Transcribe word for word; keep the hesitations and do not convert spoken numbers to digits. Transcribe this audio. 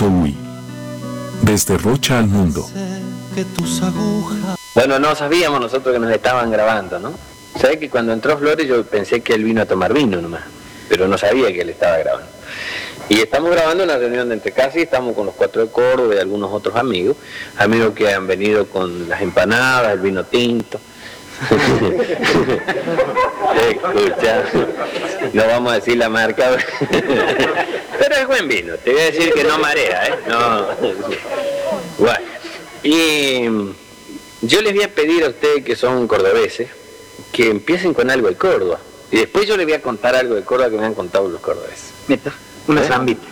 U I. Desde Rocha al mundo. Bueno, no sabíamos nosotros que nos estaban grabando, ¿no? ¿Sabes que cuando entró Flores yo pensé que él vino a tomar vino nomás, pero no sabía que él estaba grabando? Y estamos grabando una reunión de entre casa y estamos con los cuatro de Córdoba y algunos otros amigos, amigos que han venido con las empanadas, el vino tinto. Escucha, no vamos a decir la marca, pero es buen vino, te voy a decir que no marea, ¿eh? No. Bueno, y yo les voy a pedir a ustedes que son cordobeses, que empiecen con algo de Córdoba, y después yo les voy a contar algo de Córdoba que me han contado los cordobeses. Neta, una zambita.